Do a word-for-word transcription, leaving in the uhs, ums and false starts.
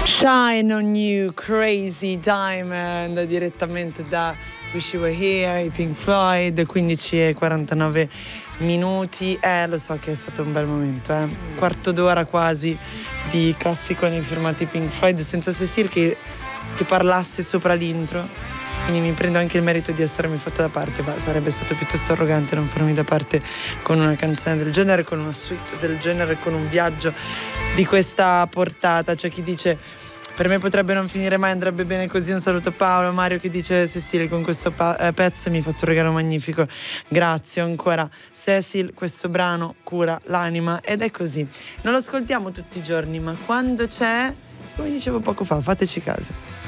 Shine on You, Crazy Diamond, direttamente da Wish You Were Here, i Pink Floyd, quindici e quarantanove minuti. Eh, lo so che è stato un bel momento, eh. Quarto d'ora quasi di classiconi firmati Pink Floyd, senza Cecil che, che parlasse sopra l'intro. Quindi mi prendo anche il merito di essermi fatta da parte, ma sarebbe stato piuttosto arrogante non farmi da parte con una canzone del genere, con una suite del genere, con un viaggio di questa portata. C'è chi dice per me potrebbe non finire mai, andrebbe bene così. Un saluto a Paolo. Mario che dice Cecil con questo pa- eh, pezzo mi hai fatto un regalo magnifico, grazie ancora Cecil, questo brano cura l'anima ed è così, non lo ascoltiamo tutti i giorni, ma quando c'è, come dicevo poco fa, fateci caso.